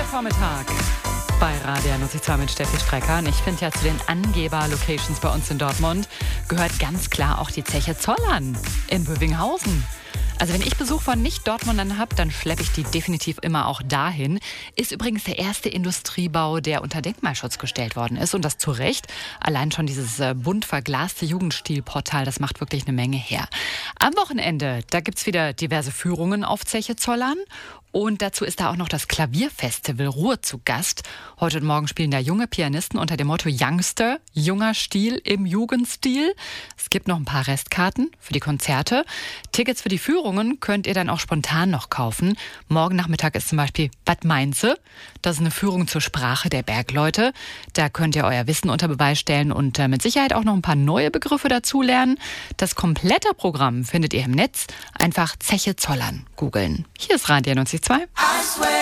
Vormittag bei Radio 92 mit Steffi Strecker. Und ich finde ja, zu den Angeber-Locations bei uns in Dortmund gehört ganz klar auch die Zeche Zollern in Bövinghausen. Also wenn ich Besuch von Nicht-Dortmundern habe, dann schleppe ich die definitiv immer auch dahin. Ist übrigens der erste Industriebau, der unter Denkmalschutz gestellt worden ist. Und das zu Recht. Allein schon dieses bunt verglaste Jugendstilportal, das macht wirklich eine Menge her. Am Wochenende, da gibt's wieder diverse Führungen auf Zeche Zollern. Und dazu ist da auch noch das Klavierfestival Ruhr zu Gast. Heute und morgen spielen da junge Pianisten unter dem Motto Youngster, junger Stil im Jugendstil. Es gibt noch ein paar Restkarten für die Konzerte. Tickets für die Führungen könnt ihr dann auch spontan noch kaufen. Morgen Nachmittag ist zum Beispiel Bad Mainze. Das ist eine Führung zur Sprache der Bergleute. Da könnt ihr euer Wissen unter Beweis stellen und mit Sicherheit auch noch ein paar neue Begriffe dazulernen. Das komplette Programm findet ihr im Netz. Einfach Zeche Zollern googeln. Hier ist Radio 92.2.